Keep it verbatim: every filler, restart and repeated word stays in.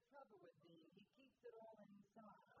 trouble with being. He keeps it all inside.